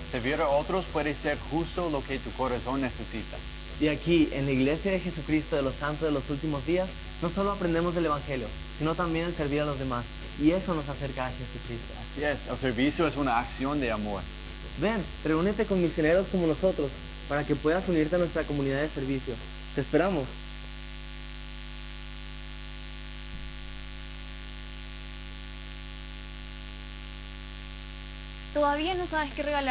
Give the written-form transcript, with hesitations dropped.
Servir a otros puede ser justo lo que tu corazón necesita. Y aquí, en la Iglesia de Jesucristo de los Santos de los Últimos Días, no solo aprendemos del Evangelio, sino también el servir a los demás. Y eso nos acerca a Jesucristo. Así es, el servicio es una acción de amor. Ven, reúnete con misioneros como nosotros, para que puedas unirte a nuestra comunidad de servicio. Te esperamos. ¿Todavía no sabes qué regalar